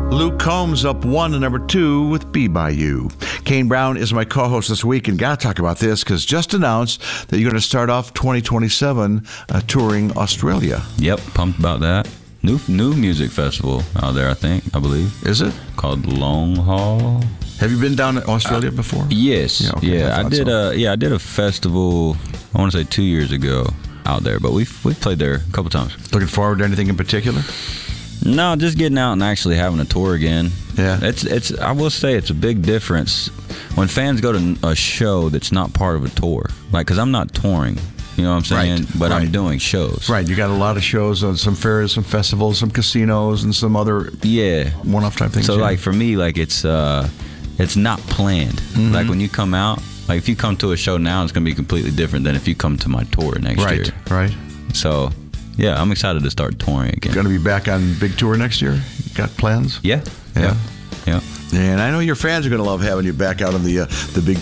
Luke Combs up 1 to number 2 with Be By You. Kane Brown is my co-host this week, and got to talk about this because just announced that you're going to start off 2027 touring Australia. Yep, pumped about that. New music festival out there, I believe. Is it? Called Long Haul. Have you been down to Australia before? Yes. Yeah, okay, I did so. I did a festival, I want to say 2 years ago out there, but we played there a couple times. Looking forward to anything in particular? No, just getting out and actually having a tour again. Yeah. It's I will say it's a big difference when fans go to a show that's not part of a tour. Like, because I'm not touring, you know what I'm saying? Right, but right. I'm doing shows. Right, you got a lot of shows on some fairs, some festivals, some casinos, and some other one-off type things. So, yeah. like, for me, like, it's not planned. Mm-hmm. Like, when you come out, like, if you come to a show now, it's going to be completely different than if you come to my tour next year. Right. So, yeah, I'm excited to start touring again. Going to be back on big tour next year? Got plans? Yeah. Yeah. Yeah. And I know your fans are going to love having you back out on the big